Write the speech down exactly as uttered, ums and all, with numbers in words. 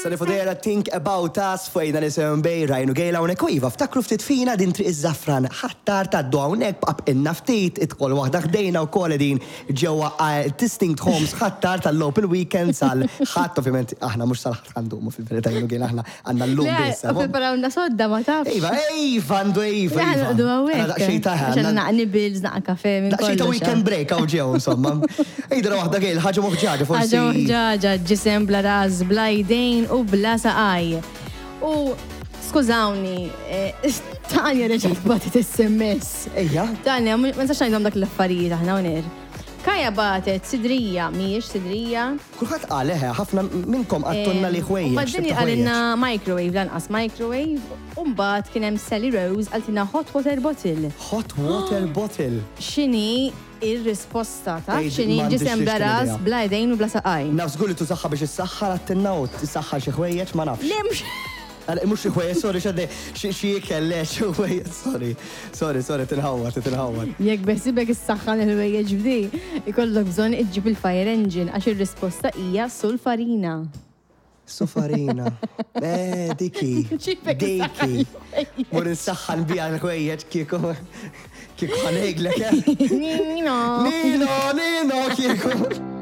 So if I think about us fejna nisem bej rajnu gejla unek u iva, ftakru ftit fina din triq iż-żafran, ħattar ta' d hawnhekk baqab inna ftit, idħol waħda ħdejna wkoll din ġewwa distinct homes ħattar tal-open weekends għal ħadd ovvjament aħna mhux sal-ħadd għandumu fil-verità jenu gejla aħna għandna l-lum biss. Preparawna sodda ma tafx. Iva, iva, għandu iva. Aħna nqdu hawnhekk. Daqsxejn taħ. Għaxan naqni bills, naqqa kafe minn kollox. Daqsxejn ta' weekend break hawn ġew insomma. Ejdra waħda gejl ħaġa moħġaġa forsi. Ħaġa moħġaġa ġisem bla ras, bla jdejn u bla saqaj. U skużawni, Tanja reġgħet batet is M S. Ejja. Tanja, ma nistax ngħidhom dak l-affarijiet aħna hawnhekk. Kaja batet sidrija, mhijiex sidrija. Kulħadd qal eħe, ħafna minnkom għattunna li ħwejjeġ. Baddini għalina microwave, lanqas microwave, u mbagħad kien hemm Sally Rose għaltina hot water bottle. Hot water bottle. X'inhi ir-risposta ta' Ej, x'inhi m'għandix ġisem bla x'kien ras, idea. bla jdejn u bla saqaj. Nafs gulli tużaħħa biex issaħħar għattinna u tissaħħar xi ħwejjeġ ma nafx. Limx! Mux xi ħwejjeġ, sorry, xadde, xi kelle, xi ħwejjeġ, sorry. Sorry, sorry, tinħawar, tinħawar. Jekk beħsibek is-saħħan il-ħwejjeġ bdi, ikollok bżonn iġġib il-fire engine għax ir-risposta hija sulfarina. Sufarina. Eh, diki. Diki. Mur insaħħan bija l-ħwejjeġ kieku. Kieku ħaneglek, eh? Nino! Nino, Nino, kieku.